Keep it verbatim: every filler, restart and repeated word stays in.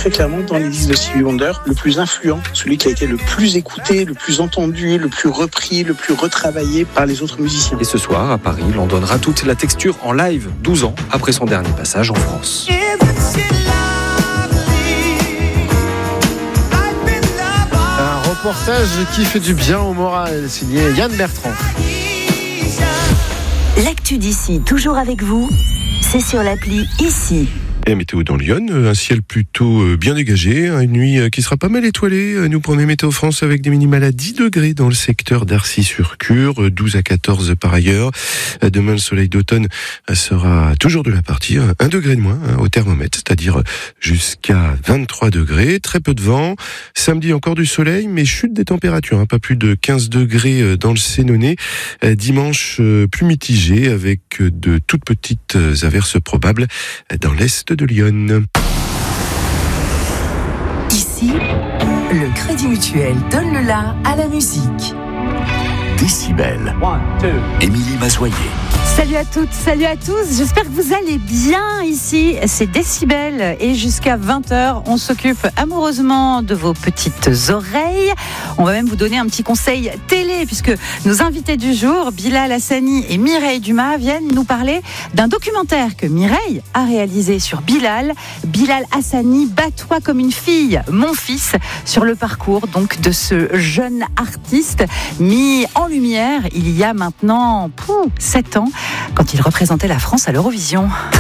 très clairement dans les disques de Stevie Wonder le plus influent, celui qui a été le plus écouté, le plus entendu, le plus repris, le plus retravaillé par les autres musiciens. Et ce soir, à Paris, il en donnera toute la texture en live, douze ans après son dernier passage en France. Un reportage qui fait du bien au moral, signé Yann Bertrand. L'actu d'ici, toujours avec vous, c'est sur l'appli Ici. Et météo dans Lyon, un ciel plutôt bien dégagé, une nuit qui sera pas mal étoilée. Nous prenons Météo France avec des minimales à dix degrés dans le secteur d'Arcy-sur-Cure, douze à quatorze par ailleurs. Demain, le soleil d'automne sera toujours de la partie, un degré de moins au thermomètre, c'est-à-dire jusqu'à vingt-trois degrés, très peu de vent. Samedi, encore du soleil, mais chute des températures, pas plus de quinze degrés dans le Sénonais. Dimanche, plus mitigé avec de toutes petites averses probables dans l'est de Lyon. Ici, le Crédit Mutuel donne le la à la musique. Décibel. Émilie Mazoyer. Salut à toutes, salut à tous, j'espère que vous allez bien ici, c'est Décibel et jusqu'à vingt heures, on s'occupe amoureusement de vos petites oreilles. On va même vous donner un petit conseil télé puisque nos invités du jour, Bilal Hassani et Mireille Dumas, viennent nous parler d'un documentaire que Mireille a réalisé sur Bilal. Bilal Hassani, Bats-toi comme une fille, mon fils, sur le parcours donc de ce jeune artiste mis en lumière il y a maintenant sept ans quand il représentait la France à l'Eurovision.